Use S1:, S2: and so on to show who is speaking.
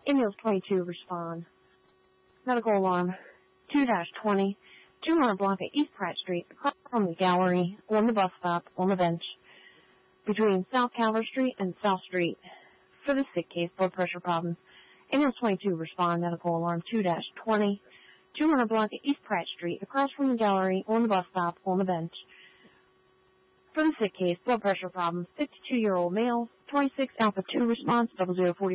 S1: Ambulance 22, respond. Medical alarm 2-20, 200 block at East Pratt Street, across from the gallery, on the bus stop, on the bench, between South Calvert Street and South Street. For the sick case, blood pressure problems. Ambulance 22, respond. Medical alarm 2-20, 200 block at East Pratt Street, across from the gallery, on the bus stop, on the bench. For the sick case, blood pressure problems. 52-year-old male, 26 Alpha 2 response, 0040.